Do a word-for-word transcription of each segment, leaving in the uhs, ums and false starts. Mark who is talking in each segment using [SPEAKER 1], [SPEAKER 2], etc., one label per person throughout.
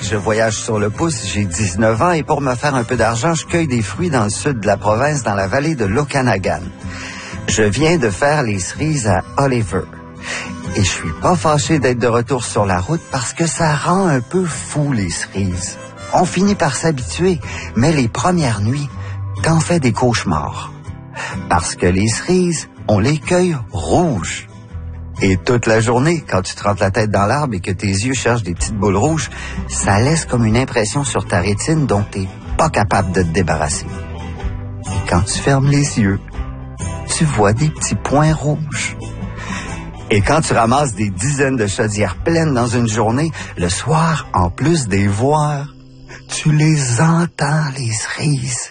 [SPEAKER 1] je voyage sur le pouce, j'ai dix-neuf ans et pour me faire un peu d'argent, je cueille des fruits dans le sud de la province, dans la vallée de l'Okanagan. Je viens de faire les cerises à Oliver. Et je suis pas fâché d'être de retour sur la route parce que ça rend un peu fou les cerises. On finit par s'habituer, mais les premières nuits, t'en fais des cauchemars. Parce que les cerises, on les cueille rouges. Et toute la journée, quand tu te rentres la tête dans l'arbre et que tes yeux cherchent des petites boules rouges, ça laisse comme une impression sur ta rétine dont t'es pas capable de te débarrasser. Et quand tu fermes les yeux, tu vois des petits points rouges. Et quand tu ramasses des dizaines de chaudières pleines dans une journée, le soir, en plus des voir, tu les entends, les cerises.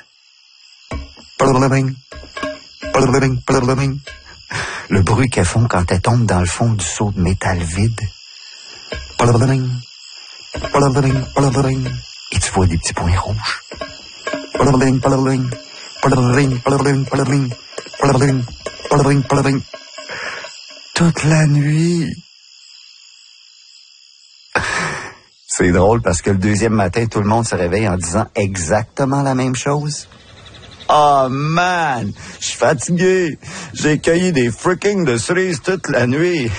[SPEAKER 1] Le bruit qu'elles font quand elles tombent dans le fond du seau de métal vide. Et tu vois des petits points rouges. Toute la nuit. C'est drôle parce que le deuxième matin, tout le monde se réveille en disant exactement la même chose. Oh man, je suis fatigué. J'ai cueilli des freaking de cerises toute la nuit.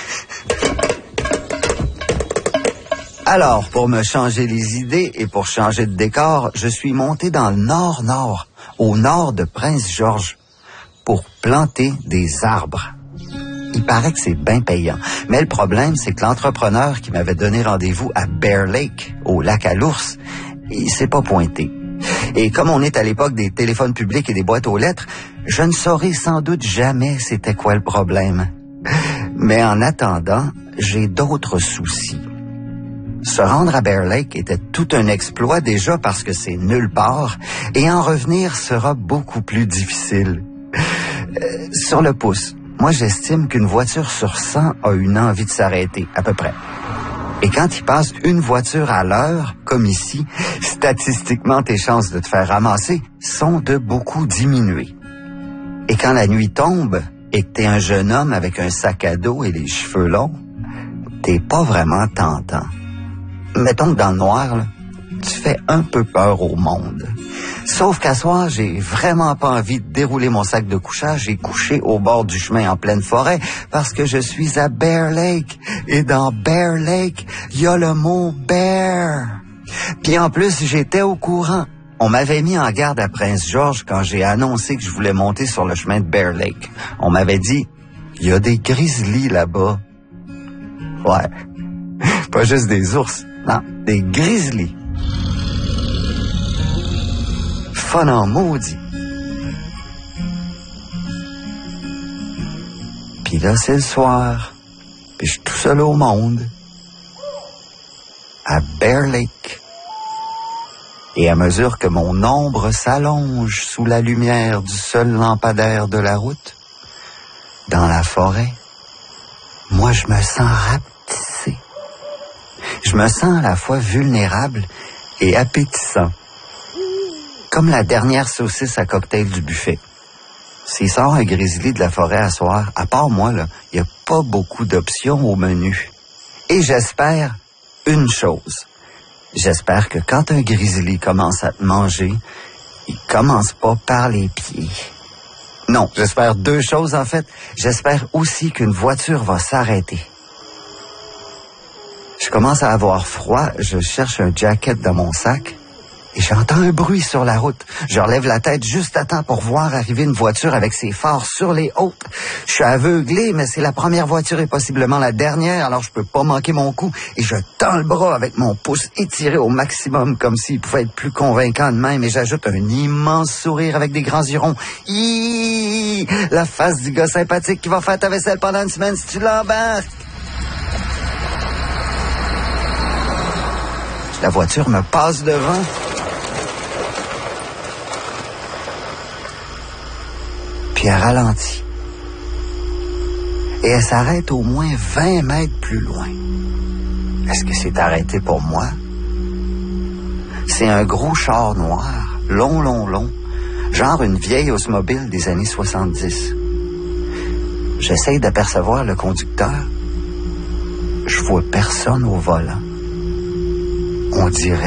[SPEAKER 1] Alors, pour me changer les idées et pour changer de décor, je suis monté dans le nord-nord, au nord de Prince George, pour planter des arbres. Il paraît que c'est bien payant. Mais le problème, c'est que l'entrepreneur qui m'avait donné rendez-vous à Bear Lake, au lac à l'ours, il s'est pas pointé. Et comme on est à l'époque des téléphones publics et des boîtes aux lettres, je ne saurais sans doute jamais c'était quoi le problème. Mais en attendant, j'ai d'autres soucis. Se rendre à Bear Lake était tout un exploit déjà parce que c'est nulle part, et en revenir sera beaucoup plus difficile. Euh, sur le pouce, moi j'estime qu'une voiture sur cent a une envie de s'arrêter, à peu près. Et quand il passe une voiture à l'heure, comme ici, statistiquement, tes chances de te faire ramasser sont de beaucoup diminuer. Et quand la nuit tombe et que t'es un jeune homme avec un sac à dos et les cheveux longs, t'es pas vraiment tentant. Mettons que dans le noir, là, tu fais un peu peur au monde. Sauf qu'à soir, j'ai vraiment pas envie de dérouler mon sac de couchage et coucher au bord du chemin en pleine forêt parce que je suis à Bear Lake. Et dans Bear Lake, il y a le mot bear. Puis en plus, j'étais au courant. On m'avait mis en garde à Prince George quand j'ai annoncé que je voulais monter sur le chemin de Bear Lake. On m'avait dit, il y a des grizzlies là-bas. Ouais. Pas juste des ours. Non, des grizzlies. Fun en maudit. Puis là, c'est le soir. Puis je suis tout seul au monde. À Bear Lake. Et à mesure que mon ombre s'allonge sous la lumière du seul lampadaire de la route, dans la forêt, moi je me sens rapetissé. Je me sens à la fois vulnérable et appétissant. Comme la dernière saucisse à cocktail du buffet. S'il sort un grizzly de la forêt à soir, à part moi, là, il n'y a pas beaucoup d'options au menu. Et j'espère une chose. J'espère que quand un grizzly commence à te manger, il commence pas par les pieds. Non, j'espère deux choses en fait. J'espère aussi qu'une voiture va s'arrêter. Je commence à avoir froid, je cherche un jacket dans mon sac et j'entends un bruit sur la route. Je relève la tête juste à temps pour voir arriver une voiture avec ses phares sur les hautes. Je suis aveuglé, mais c'est la première voiture et possiblement la dernière, alors je peux pas manquer mon coup. Et je tends le bras avec mon pouce étiré au maximum, comme s'il pouvait être plus convaincant de même. Et j'ajoute un immense sourire avec des grands yeux ronds. Hihihi! La face du gars sympathique qui va faire ta vaisselle pendant une semaine si tu l'embarques. La voiture me passe devant. Puis elle ralentit. Et elle s'arrête au moins vingt mètres plus loin. Est-ce que c'est arrêté pour moi? C'est un gros char noir, long, long, long, genre une vieille automobile des années soixante-dix. J'essaye d'apercevoir le conducteur. Je vois personne au volant. On dirait